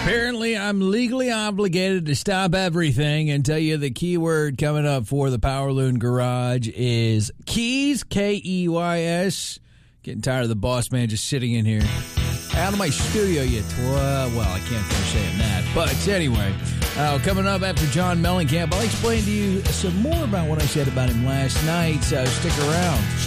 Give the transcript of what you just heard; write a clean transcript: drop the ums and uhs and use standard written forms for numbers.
Apparently, I'm legally obligated to stop everything and tell you the keyword coming up for the Power Loon Garage is keys, Keys. Getting tired of the boss man just sitting in here. Out of my studio, well, I can't finish saying that. But anyway, coming up after John Mellencamp, I'll explain to you some more about what I said about him last night. So stick around.